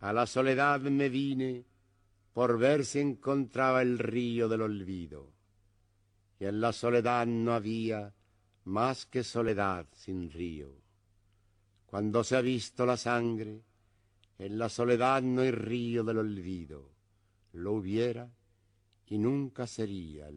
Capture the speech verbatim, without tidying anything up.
A la soledad me vine por ver si encontraba el río del olvido. Y en la soledad no había más que soledad sin río. Cuando se ha visto la sangre, en la soledad no hay río del olvido. Lo hubiera y nunca sería